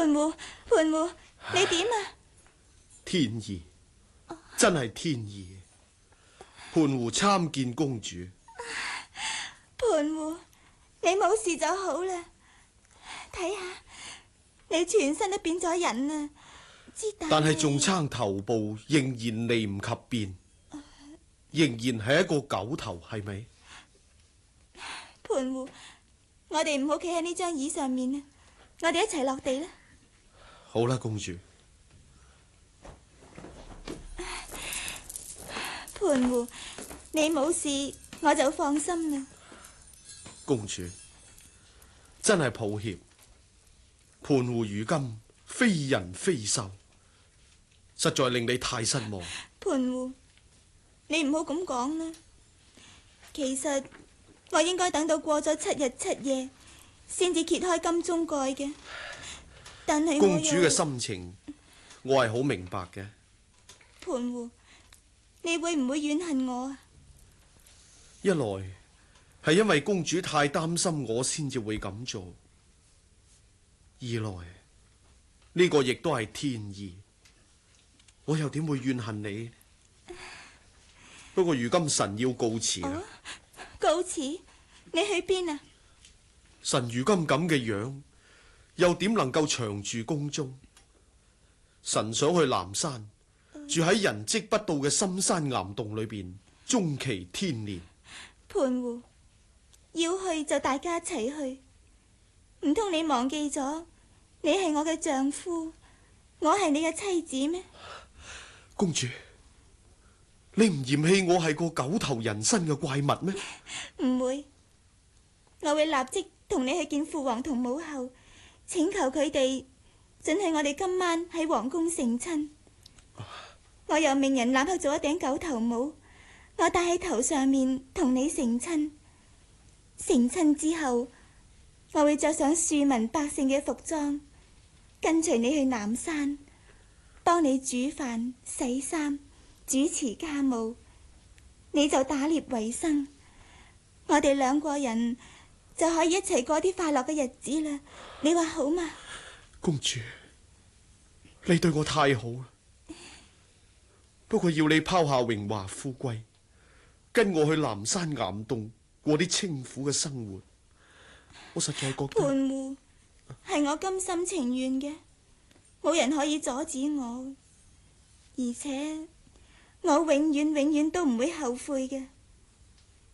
盤戶，盤戶，你點啊？ 天意，真係天意。盤戶參見公主。 盤戶，你冇事就好啦。睇下，你全身都變咗人啦。 但係仲撐頭部仍然嚟唔及變，仍然係一個狗頭，係咪？ 盤戶，我哋唔好企喺呢張椅上面啊，我哋一齊落地啦。 好啦，公主。 盤戶，你冇事我就放心啦。 公主，真係抱歉，盤戶如今非人非獸，實在令你太失望。 盤戶，你唔好咁講啦。其實我應該等到過咗7日7夜先至揭開金鐘蓋嘅，但係公主嘅心情我係好明白嘅。 盤戶，你會唔會怨恨我啊？ 一來係因為公主太擔心我先至會咁做，二來呢個亦都係天意，我又點會怨恨你？不過如今神要告辭啦。 告辭？你去邊啊？ 神如今咁嘅樣，又點能夠長住宮中？神想去南山，住喺人跡不到嘅深山岩洞裏邊，終其天年。 盤戶，要去就大家一齊去，唔通你忘記咗你係我嘅丈夫，我係你嘅妻子咩？ 公主，你唔嫌棄我係個狗頭人身嘅怪物咩？ 唔會，我會立即同你去見父皇同母后，請求佢哋准許我哋今晚喺皇宮成親。我又命人立刻做一頂狗頭帽，我戴喺頭上面同你成親。成親之後，我會着上庶民百姓嘅服裝，跟隨你去南山，幫你煮飯、洗衫、主持家務，你就打獵為生。我哋兩個人就可以一齊過啲快樂嘅日子啦。你話好嗎？ 公主，你對我太好啦。不過要你拋下榮華富貴，跟我去南山岩洞過啲清苦嘅生活，我實在覺得盤戶係我甘心情願嘅，冇人可以阻止我，而且我永遠都唔會後悔嘅。